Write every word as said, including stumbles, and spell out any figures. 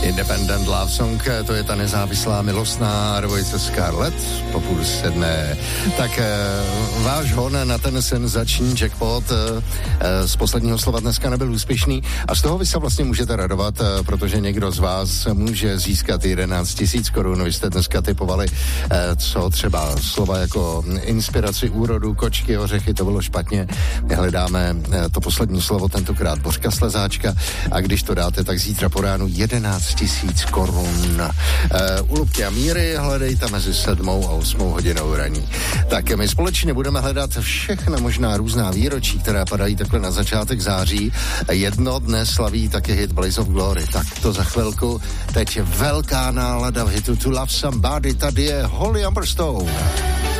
Independent Love Song, to je ta nezávislá milostná dvojice Scarlett po půl sedmé. Tak váš hon na ten senzační jackpot z posledního slova dneska nebyl úspěšný a z toho vy se vlastně můžete radovat, protože někdo z vás může získat jedenáct tisíc korun. Vy jste dneska typovali, co třeba slova jako inspiraci, úrodu, kočky, ořechy, to bylo špatně. Hledáme to poslední slovo, tentokrát Božka Slezáčka, a když to dáte, tak zítra po ránu jedenáct tisíc korun. Uh, u Lubky a Míry hledejte mezi sedmou a osmou hodinou raní. Tak my společně budeme hledat všechna možná různá výročí, která padají takhle na začátek září. Jedno dnes slaví taky hit Blaze of Glory. Tak to za chvilku. Teď velká nálada v hitu To Love Somebody. Tady je Holly Humberstone.